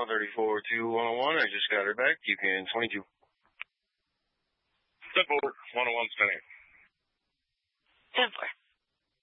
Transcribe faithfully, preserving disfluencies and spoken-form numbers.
call thirty-four two one oh one. I just got her back. You can twenty-two. Simple one oh one standing. ten four.